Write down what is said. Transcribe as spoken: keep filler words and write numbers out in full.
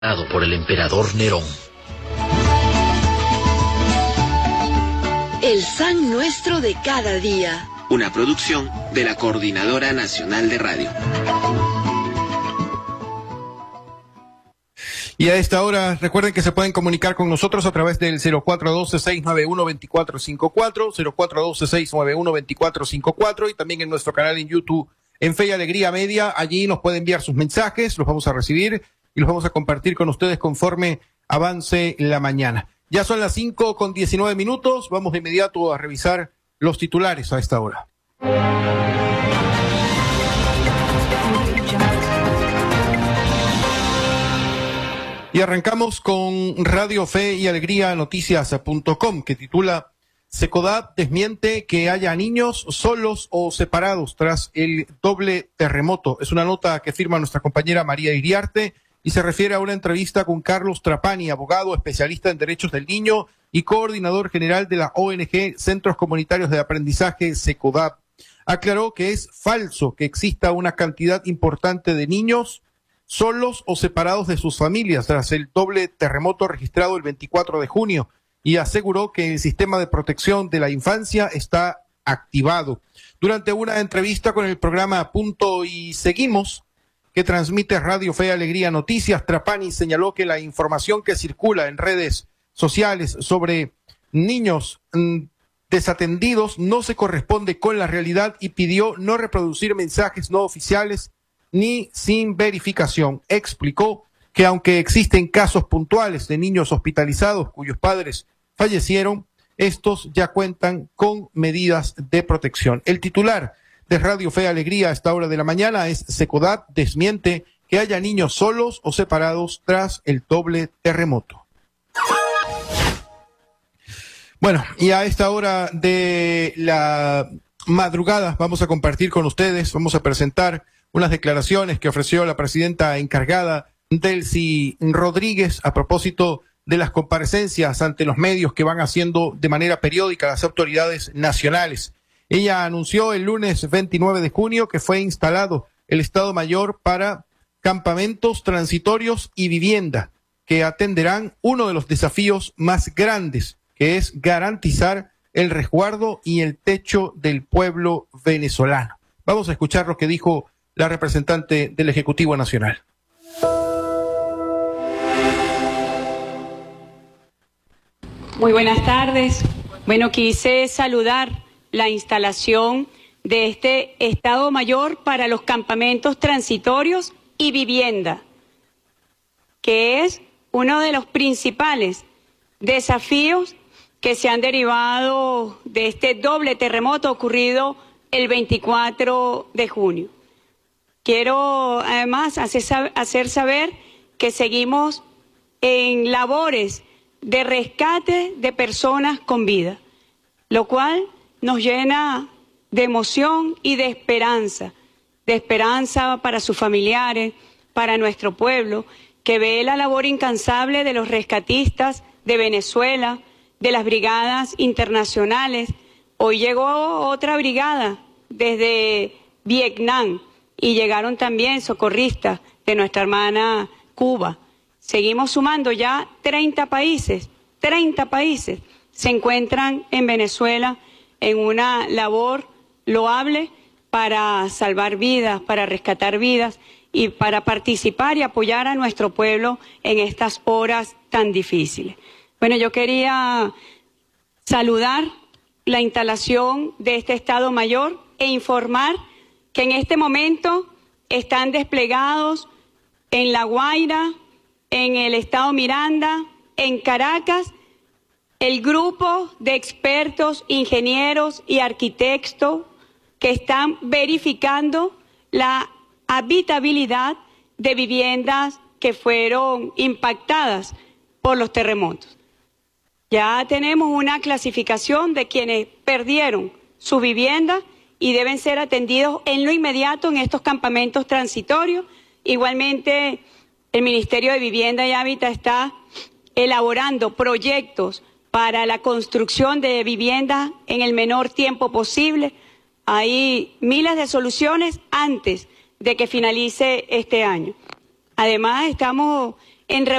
Dado por el emperador Nerón. El San Nuestro de cada día. Una producción de la Coordinadora Nacional de Radio. Y a esta hora, recuerden que se pueden comunicar con nosotros a través del cero cuatro uno dos, seis nueve uno, dos cuatro cinco cuatro, cero cuatro uno dos, seis nueve uno, dos cuatro cinco cuatro, y también en nuestro canal en YouTube, en Fe y Alegría Media. Allí nos pueden enviar sus mensajes, los vamos a recibir y los vamos a compartir con ustedes conforme avance la mañana. Ya son las cinco con diecinueve minutos, vamos de inmediato a revisar los titulares a esta hora. Y arrancamos con Radio Fe y Alegría Noticias punto com, que titula: Secodap desmiente que haya niños solos o separados tras el doble terremoto. Es una nota que firma nuestra compañera María Iriarte y se refiere a una entrevista con Carlos Trapani, abogado especialista en derechos del niño y coordinador general de la O N G Centros Comunitarios de Aprendizaje Secodap. Aclaró que es falso que exista una cantidad importante de niños solos o separados de sus familias tras el doble terremoto registrado el veinticuatro de junio, y aseguró que el sistema de protección de la infancia está activado. Durante una entrevista con el programa Punto y Seguimos, que transmite Radio Fe y Alegría Noticias, Trapani señaló que la información que circula en redes sociales sobre niños mmm, desatendidos no se corresponde con la realidad y pidió no reproducir mensajes no oficiales ni sin verificación. Explicó que aunque existen casos puntuales de niños hospitalizados cuyos padres fallecieron, estos ya cuentan con medidas de protección. El titular de Radio Fe y Alegría a esta hora de la mañana es: Secodap desmiente que haya niños solos o separados tras el doble terremoto. Bueno, y a esta hora de la madrugada vamos a compartir con ustedes, vamos a presentar unas declaraciones que ofreció la presidenta encargada, Delcy Rodríguez, a propósito de las comparecencias ante los medios que van haciendo de manera periódica las autoridades nacionales. Ella anunció el lunes veintinueve de junio que fue instalado el Estado Mayor para campamentos transitorios y vivienda, que atenderán uno de los desafíos más grandes, que es garantizar el resguardo y el techo del pueblo venezolano. Vamos a escuchar lo que dijo la representante del Ejecutivo Nacional. Muy buenas tardes. Bueno, quise saludar la instalación de este Estado Mayor para los campamentos transitorios y vivienda, que es uno de los principales desafíos que se han derivado de este doble terremoto ocurrido el veinticuatro de junio. Quiero además hacer, hacer saber que seguimos en labores de rescate de personas con vida, lo cual nos llena de emoción y de esperanza, de esperanza para sus familiares, para nuestro pueblo, que ve la labor incansable de los rescatistas de Venezuela, de las brigadas internacionales. Hoy llegó otra brigada desde Vietnam y llegaron también socorristas de nuestra hermana Cuba. Seguimos sumando ya treinta países, treinta países se encuentran en Venezuela en una labor loable para salvar vidas, para rescatar vidas y para participar y apoyar a nuestro pueblo en estas horas tan difíciles. Bueno, yo quería saludar la instalación de este Estado Mayor e informar que en este momento están desplegados en La Guaira, en el Estado Miranda, en Caracas, el grupo de expertos, ingenieros y arquitectos que están verificando la habitabilidad de viviendas que fueron impactadas por los terremotos. Ya tenemos una clasificación de quienes perdieron su vivienda y deben ser atendidos en lo inmediato en estos campamentos transitorios. Igualmente, el Ministerio de Vivienda y Hábitat está elaborando proyectos para la construcción de viviendas en el menor tiempo posible. Hay miles de soluciones antes de que finalice este año. Además, estamos en